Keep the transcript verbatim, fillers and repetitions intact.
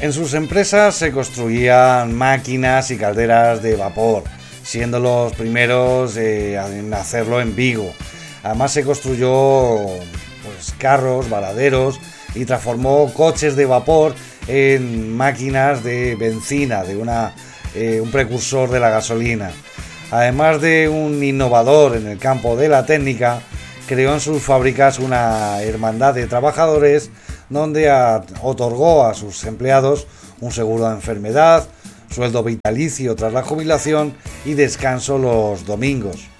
En sus empresas se construían máquinas y calderas de vapor, siendo los primeros eh, en hacerlo en Vigo. Además se construyó pues, carros, valaderos y transformó coches de vapor en máquinas de benzina, de una, eh, un precursor de la gasolina. Además de un innovador en el campo de la técnica, creó en sus fábricas una hermandad de trabajadores donde a, otorgó a sus empleados un seguro de enfermedad, sueldo vitalicio tras la jubilación y descanso los domingos.